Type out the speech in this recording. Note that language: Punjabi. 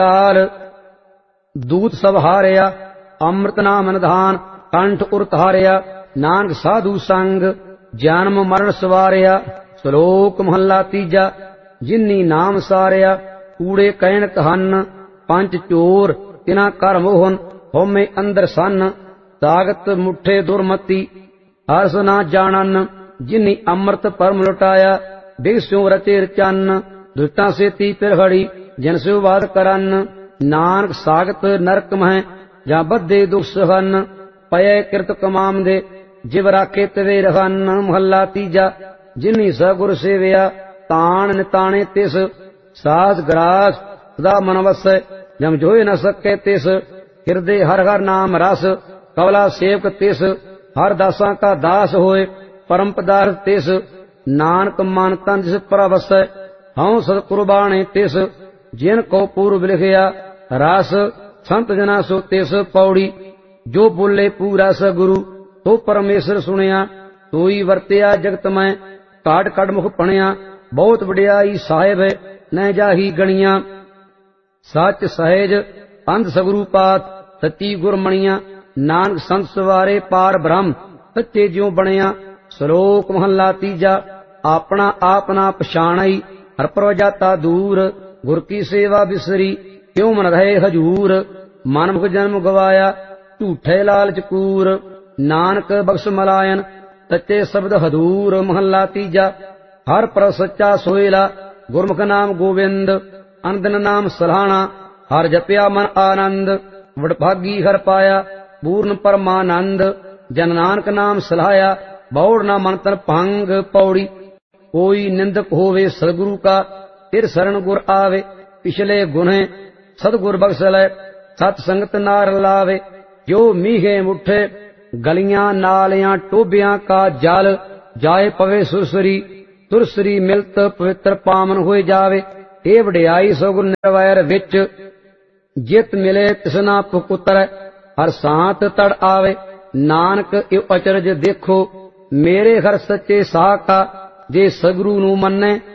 ਕਾਲ ਦੂਤ ਸਭ ਹਾਰਿਆ, ਅੰਮ੍ਰਿਤ ਨਾਮ ਨਿਧਾਨ ਕੰਠ ਉਰ ਧਾਰਿਆ। ਨਾਨਕ ਸਾਧੂ ਸੰਗ ਜਨਮ ਮਰਨ ਸਵਾਰਿਆ। ਸ਼ਲੋਕ ਮਹੱਲਾ ਤੀਜਾ। ਜਿਨੀ ਨਾਮ ਸਾਰਿਆ, ਕੂੜੇ ਕਹਿਣ ਕਹਨ, ਪੰਜ ਚੋਰ ਤਿਨਾ ਕਰ ਮੋਹਨ, ਹਉਮੈ ਅੰਦਰ ਸੰਨ। ਤਾਗਤ ਮੁਠੇ ਦੁਰਮਤੀ, ਹਰਸ ਨਾ ਜਾਣਨ, ਜਿਨੀ ਅੰਮ੍ਰਿਤ ਪਰਮ ਲੁਟਾਇਆ। ਬਿਗ ਸਿਉ ਰਚੇ ਰਚਨ, ਦੁਸ਼ਟਾਂ ਸੇਤੀ ਪਿਰਹੜੀ, ਜਨ ਸਿਉ ਵਾਦ ਕਰਨ। ਨਾਨਕ ਸਾਗਤ ਨਰਕ ਮਹਿ, ਜਾਂ ਬੱਧੇ ਦੁਖ ਸਹਨ, ਪਏ ਕਿਰਤ ਕਮਾਮ ਦੇ, ਜਿਵ ਰਾਖੇ ਤਵੇ ਰਹਨ। ਮਹੱਲਾ ਤੀਜਾ। ਜਿਨੀ ਸਗੁਰ ਸੇਵਿਆ, ਤਾਣ ਨਿਤਾਣੇ ਤਿਸ, ਸਾਸ ਗਰਾਸ ਸਦਾ ਮਨ ਵਸੈ, ਜਮ ਜੋਇ ਨ ਸਕੈ ਤਿਸ। ਹਿਰਦੇ ਹਰ ਹਰ ਨਾਮ ਰਸ, ਕਵਲਾ ਸੇਵਕ ਤਿਸ, ਹਰ ਦਾਸਾਂ ਕਾ ਦਾਸ ਹੋਏ, ਪਰਮ ਪਦਾਰਥ ਤਿਸ। ਨਾਨਕ ਮਨ ਤਨ ਜਿਸ ਪ੍ਰਵਸੈ, ਹਉ ਸਦ ਕੁਰਬਾਣੇ ਤਿਸ। ਜਿਨ ਕੋ ਪੂਰਬ ਲਿਖਿਆ, ਰਸ ਸੰਤ ਜਨਾ ਸੋ ਤਿਸ। ਪੌੜੀ ਜੋ ਬੋਲੇ ਪੂਰਾ ਸਗੁਰੂ, ਤੋ ਪਰਮੇਸ਼ਰ ਸੁਣਿਆ। ਤੋਈ ਵਰਤਿਆ ਜਗਤ ਮੈਂ, ਕਾਟ ਕੜ ਮੁਖ ਪਣਿਆ। ਬਹੁਤ ਵਡਿਆਈ ਸਾਹਿਬ ਨਹਿ ਜਾਹੀ ਗਣੀਆਂ, ਸੱਚ ਸਹਿਜ ਅੰਧ ਸਗੁਰੂ ਪਾਤ, ਸੱਚੀ ਗੁਰਮਣੀਆਂ। ਨਾਨਕ ਸੰਤ ਸਵਾਰੇ ਪਾਰ ਬ੍ਰਹਮ, ਸੱਚੇ ਜਿਉ ਬਣਿਆ। ਸ਼ਲੋਕ ਮਹੱਲਾ ਤੀਜਾ। ਆਪਣਾ ਆਪ ਨਾ ਪਛਾਣਈ, ਹਰ ਪ੍ਰਭ ਜਾਤਾ ਦੂਰ। ਗੁਰ ਕੀ ਸੇਵਾ ਬਿਸਰੀ, ਕਿਉ ਮਨ ਰਹੇ ਹਜੂਰ। ਮਨ ਮੁਖ ਜਨਮ ਗਵਾਇਆ, ਝੂਠੇ ਲਾਲਚ ਕੂਰ। ਨਾਨਕ ਬਖਸ਼ ਮਲਾਇਨ, ਸੱਚੇ ਸ਼ਬਦ ਹਦੂਰ। ਮਹੱਲਾ ਤੀਜਾ। ਹਰ ਪ੍ਰਭ ਸੱਚਾ ਸੋਇਲਾ, ਗੁਰਮੁਖ ਨਾਮ ਗੋਬਿੰਦ। ਅਨੰਦਨ ਨਾਮ ਸਲਾਹਣਾ, ਹਰ ਜਪਿਆ ਮਨ ਆਨੰਦ। ਵਡਭਾਗੀ ਹਰ ਪਾਇਆ, ਪੂਰਨ ਪਰਮਾਨੰਦ। ਜਨ ਨਾਨਕ ਨਾਮ ਸਲਾਹਿਆ, ਬੌੜ ਨਾ ਮਨ ਤਨ ਭੰਗ। ਪੌੜੀ ਕੋਈ ਨਿੰਦਕ ਹੋਵੇ ਸਤਿਗੁਰੂ ਕਾ, ਫਿਰ ਸਰਣ ਗੁਰ ਆਵੇ। ਪਿਛਲੇ ਗੁਨੇ ਸਤਿਗੁਰ ਬਖਸ਼ ਲੈ, ਸਤ ਸੰਗਤ ਨਾਰ ਲਾਵੇ। ਜੋ ਮੀਹੇ ਮੁੱਠੇ, ਗਲੀਆਂ ਨਾਲਿਆਂ ਟੋਭਿਆਂ ਕਾ ਜਲ, ਜਾਏ ਪਵੇ ਸੁਰਸਰੀ। ਸੁਰਸਰੀ ਮਿਲਤ ਪਵਿੱਤਰ ਪਾਵਨ ਹੋਏ ਜਾਵੇ। ਇਹ ਵਡਿਆਈ ਸਗੁਰ ਨਿਰਵੈਰ ਵਿੱਚ, ਜਿਤ ਮਿਲੇ ਤਿਸਨਾ ਪੁਕੁਤਰ। ਹਰ ਸਾਂਤ ਤੜ ਆਵੇ, ਨਾਨਕ ਇਹ ਅਚਰਜ ਦੇਖੋ। ਮੇਰੇ ਹਰ ਸੱਚੇ ਸਾਹ ਕਾ, ਜੇ ਸਗੁਰੂ ਨੂੰ ਮੰਨੇ